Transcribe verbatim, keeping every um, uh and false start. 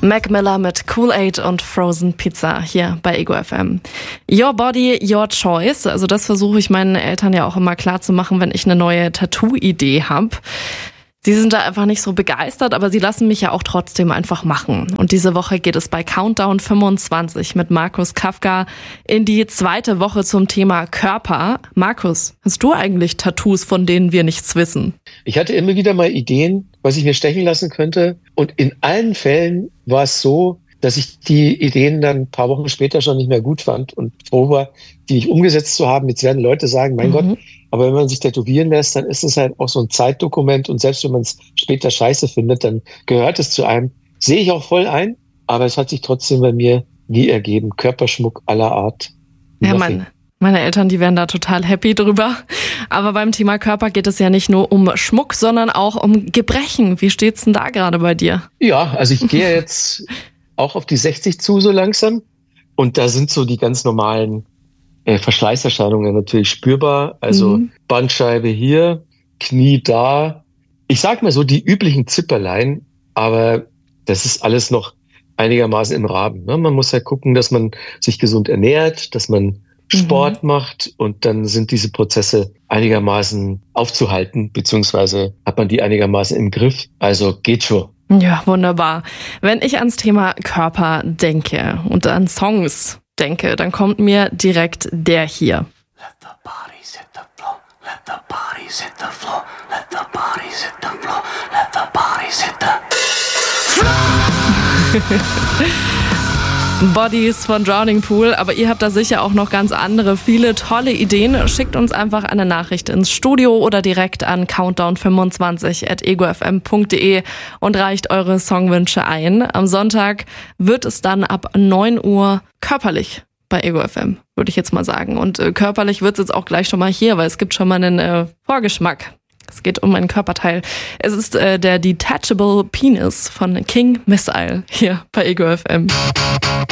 Mac Miller mit Kool-Aid und Frozen Pizza hier bei Ego F M. Your Body, Your Choice. Also das versuche ich meinen Eltern ja auch immer klar zu machen, wenn ich eine neue Tattoo-Idee habe. Sie sind da einfach nicht so begeistert, aber sie lassen mich ja auch trotzdem einfach machen. Und diese Woche geht es bei Countdown fünfundzwanzig mit Markus Kafka in die zweite Woche zum Thema Körper. Markus, hast du eigentlich Tattoos, von denen wir nichts wissen? Ich hatte immer wieder mal Ideen, was ich mir stechen lassen könnte. Und in allen Fällen war es so, dass ich die Ideen dann ein paar Wochen später schon nicht mehr gut fand und froh war, die nicht umgesetzt zu haben. Jetzt werden Leute sagen, mein mhm. Gott, aber wenn man sich tätowieren lässt, dann ist es halt auch so ein Zeitdokument und selbst wenn man es später scheiße findet, dann gehört es zu einem. Sehe ich auch voll ein, aber es hat sich trotzdem bei mir nie ergeben. Körperschmuck aller Art. Ja, Mann. Meine Eltern, die wären da total happy drüber. Aber beim Thema Körper geht es ja nicht nur um Schmuck, sondern auch um Gebrechen. Wie steht's denn da gerade bei dir? Ja, also ich gehe jetzt auch auf die sechzig zu so langsam. Und da sind so die ganz normalen äh, Verschleißerscheinungen natürlich spürbar. Also mhm. Bandscheibe hier, Knie da. Ich sag mal so die üblichen Zipperlein, aber das ist alles noch einigermaßen im Rahmen. Ne? Man muss halt gucken, dass man sich gesund ernährt, dass man Sport mhm. macht und dann sind diese Prozesse einigermaßen aufzuhalten, beziehungsweise hat man die einigermaßen im Griff. Also geht schon. Ja, wunderbar. Wenn ich ans Thema Körper denke und an Songs denke, dann kommt mir direkt der hier. Let the bodies hit the floor, let the bodies hit the floor, let the bodies hit the floor, let the bodies hit the floor. Bodies von Drowning Pool, aber ihr habt da sicher auch noch ganz andere, viele tolle Ideen. Schickt uns einfach eine Nachricht ins Studio oder direkt an countdown fünfundzwanzig at egofm punkt de und reicht eure Songwünsche ein. Am Sonntag wird es dann ab neun Uhr körperlich bei Ego F M, würde ich jetzt mal sagen. Und äh, körperlich wird es jetzt auch gleich schon mal hier, weil es gibt schon mal einen äh, Vorgeschmack. Es geht um ein Körperteil. Es ist äh, der Detachable Penis von King Missile hier bei Ego F M.